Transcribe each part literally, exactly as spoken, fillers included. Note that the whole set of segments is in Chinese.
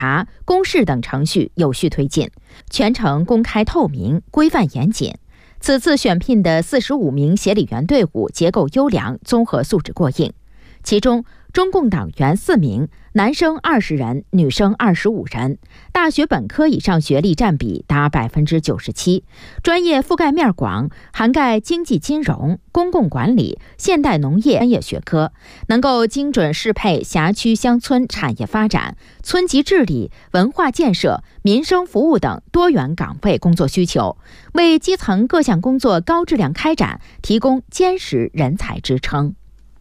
查、公示等程序有序推进，全程公开透明、规范严谨。此次选聘的四十五名协理员队伍结构优良，综合素质过硬。其中，中共党员四名，男生二十人，女生二十五人，大学本科以上学历占比达百分之九十七，专业覆盖面广，涵盖经济金融、公共管理、现代农业专业学科，能够精准适配辖区乡村产业发展、村级治理、文化建设、民生服务等多元岗位工作需求，为基层各项工作高质量开展提供坚实人才支撑。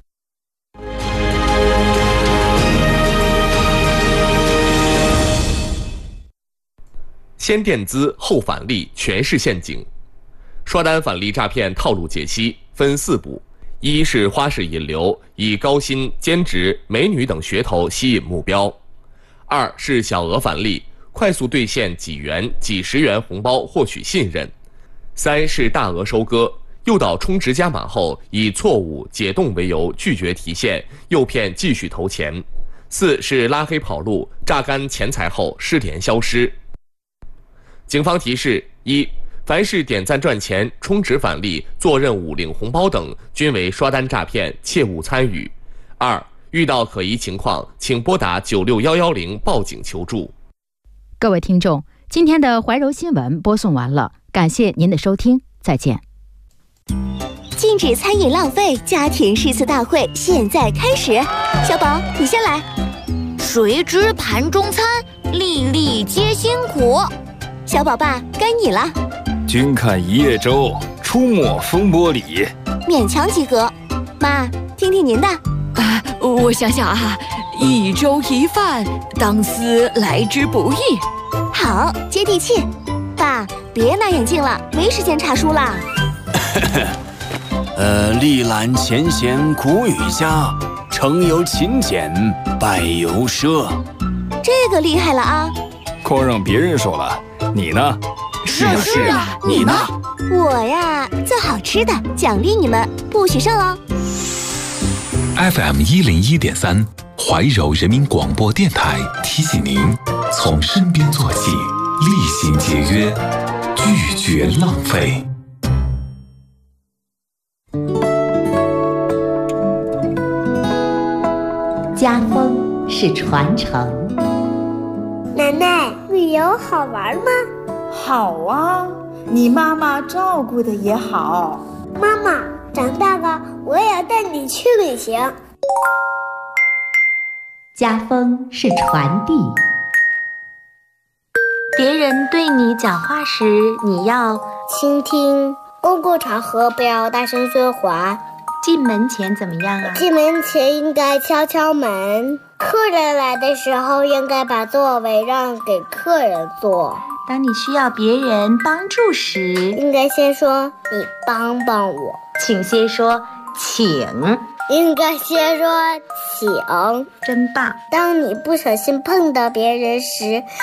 先垫资后返利，全是陷阱。刷单返利诈骗套路解析分四步：一是花式引流，以高薪、兼职、美女等噱头吸引目标；二是小额返利，快速兑现几元、几十元红包获取信任；三是大额收割，诱导充值加码后，以错误、解冻为由拒绝提现，诱骗继续投钱；四是拉黑跑路，榨干钱财后失联消失。警方提示：一、凡是点赞赚钱、充值返利、做任务领红包等，均为刷单诈骗，切勿参与。二、遇到可疑情况，请拨打九六一一零报警求助。 各位听众，今天的怀柔新闻播送完了，感谢您的收听，再见。 禁止餐饮浪费家庭诗词大会现在开始，小宝你先来。 谁知盘中餐，粒粒皆辛苦。 小宝爸，该你了。 君看一叶舟，出没风波里。 勉强及格。妈，听听您的。 啊，我想想啊，一粥一饭，当思来之不易。 好，接地气。爸，别拿眼镜了，没时间查书了。 呃，历览前贤古语家，成由勤俭，败由奢。 这个厉害了啊！ 光让别人说了，你呢？ 是啊是啊，你呢？ 我呀，做好吃的，奖励你们，不许剩哦。 F M 一零一点三，怀柔人民广播电台提醒您：从身边做起，厉行节约，拒绝浪费。 家风是传承。 奶奶，旅游好玩吗？ 好啊，你妈妈照顾的也好。 妈妈，长大了我也要带你去旅行。 家风是传递。 别人对你讲话时，你要倾听。公共场合不要大声说话。 进门前怎么样啊？ 进门前应该敲敲门。客人来的时候，应该把座位让给客人坐。 当你需要别人帮助时， 应该先说你帮帮我。 请先说请。 应该先说请。 真棒。 当你不小心碰到别人时，